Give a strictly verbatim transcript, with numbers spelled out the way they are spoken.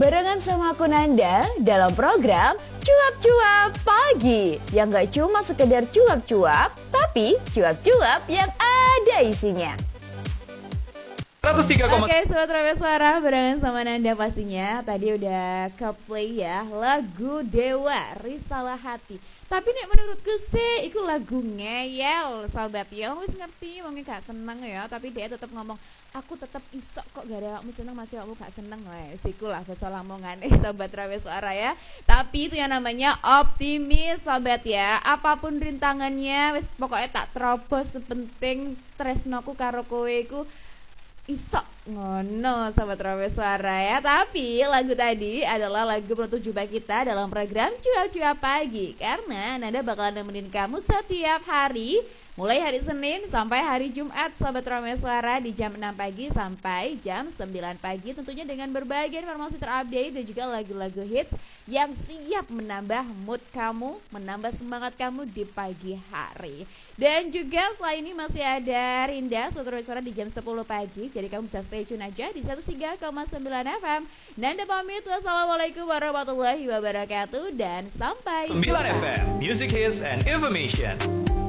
Barengan sama aku Nanda dalam program Cuap-Cuap Pagi. Yang gak cuma sekedar cuap-cuap, tapi cuap-cuap yang ada isinya. seratus tiga koma Oke, Sobat Rame Suara, barengan sama Nanda pastinya. Tadi udah ke-play ya lagu Dewa, Risalah Hati. Tapi nih menurutku sih itu lagu ngeyel, sahabat ya. Wis ngerti mungkin gak seneng ya, tapi dia tetap ngomong, aku tetap isok kok gara kamu seneng masih kamu gak seneng. Wes iku lah bahasa lamongan eh Sobat Rame Suara ya. Tapi itu yang namanya optimis sahabat ya. Apapun rintangannya wis pokoknya tak terobos, sepenting tresnoku karo kowe iku isok ngono Sobat Rame Suara ya. Tapi lagu tadi adalah lagu penutup jumpa kita dalam program Cuap-Cuap Pagi, karena Nanda bakalan nemenin kamu setiap hari mulai hari Senin sampai hari Jumat Sobat Rame Suara di jam enam pagi sampai jam sembilan pagi, tentunya dengan berbagai informasi terupdate dan juga lagu-lagu hits yang siap menambah mood kamu, menambah semangat kamu di pagi hari. Dan juga setelah ini masih ada Rinda Sobat Rame Suara di jam sepuluh pagi, jadi kamu bisa stay tune aja di seratus tiga koma sembilan F M. Nanda pamit, wassalamualaikum warahmatullahi wabarakatuh dan sampai sembilan jumpa. F M Music Hits and Information.